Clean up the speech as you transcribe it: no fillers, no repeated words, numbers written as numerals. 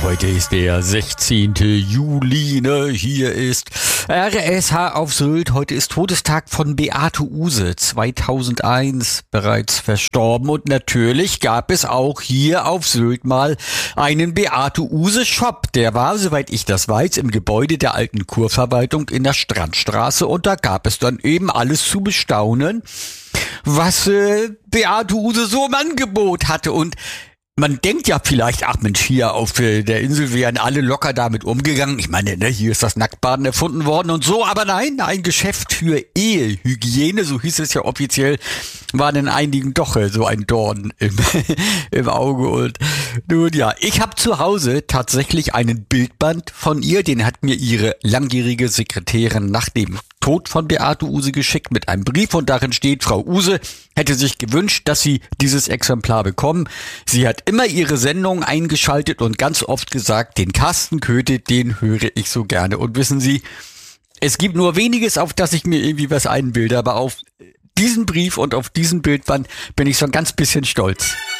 Heute ist der 16. Juli, ne? Hier ist RSH auf Sylt. Heute ist Todestag von Beate Uhse, 2001 bereits verstorben. Und natürlich gab es auch hier auf Sylt mal einen Beate Uhse Shop. Der war, soweit ich das weiß, im Gebäude der alten Kurverwaltung in der Strandstraße. Und da gab es dann eben alles zu bestaunen, was Beate Uhse so im Angebot hatte. Und man denkt ja vielleicht, ach Mensch, hier auf der Insel wären alle locker damit umgegangen. Ich meine, ne, hier ist das Nacktbaden erfunden worden und so. Aber nein, ein Geschäft für Ehehygiene, so hieß es ja offiziell, war in einigen doch so ein Dorn im Auge. Und nun ja, ich habe zu Hause tatsächlich einen Bildband von ihr. Den hat mir ihre langjährige Sekretärin nach dem Tod von Beate Uhse geschickt mit einem Brief. Und darin steht, Frau Uhse hätte sich gewünscht, dass Sie dieses Exemplar bekommen. Sie hat immer ihre Sendung eingeschaltet und ganz oft gesagt, den Carsten Köthe, den höre ich so gerne. Und wissen Sie, es gibt nur weniges, auf das ich mir irgendwie was einbilde, aber auf diesen Brief und auf diesen Bildband bin ich so ein ganz bisschen stolz.